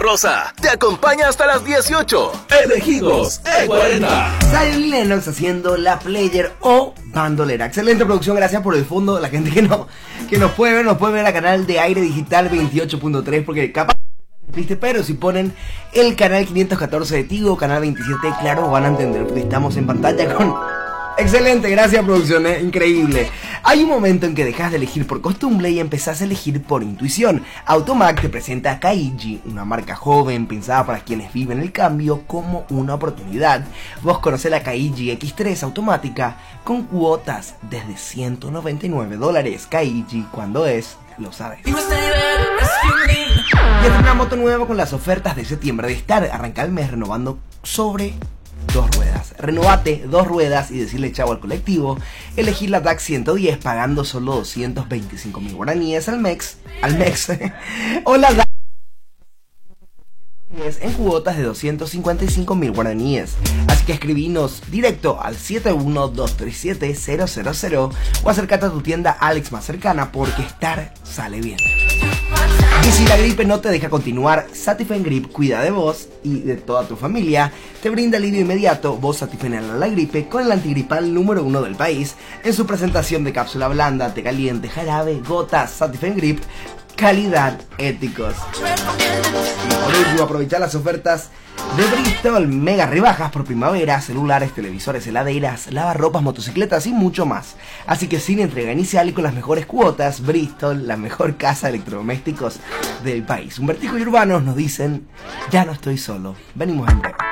Rosa te acompaña hasta las 18. Elegidos E40. Zion Lennox haciendo la player o bandolera. Excelente producción, gracias por el fondo. La gente que nos puede ver a canal de Aire Digital 28.3, porque capaz, ¿viste? Pero si ponen el canal 514 de Tigo, canal 27, claro, van a entender porque estamos en pantalla con... Excelente, gracias producción, increíble. Hay un momento en que dejas de elegir por costumbre y empezás a elegir por intuición. Automac te presenta a Kaiji, una marca joven pensada para quienes viven el cambio, como una oportunidad. Vos conocés la Kaiji X3 automática con cuotas desde $199. Kaiji, cuando es, lo sabes. Y es una moto nueva con las ofertas de septiembre de Star. Arranca el mes renovando sobre 2 ruedas. Renovate 2 ruedas y decirle chavo al colectivo. Elegir la DAX 110 pagando solo 225.000 guaraníes al mes. O la DAX en cuotas de 255.000 guaraníes. Así que escribinos directo al 71237-000 o acércate a tu tienda Alex más cercana, porque Star sale bien. Y si la gripe no te deja continuar, Satifen Grip cuida de vos y de toda tu familia. Te brinda alivio inmediato. Vos Satifen a la gripe con el antigripal número 1 del país. En su presentación de cápsula blanda, té caliente, jarabe, gotas, Satifen Grip, calidad, éticos. Y por último, aprovechar las ofertas de Bristol, mega rebajas por primavera, celulares, televisores, heladeras, lavarropas, motocicletas y mucho más. Así que sin entrega inicial y con las mejores cuotas, Bristol, la mejor casa de electrodomésticos del país. Un vertigo y urbanos nos dicen, ya no estoy solo. Venimos en breve.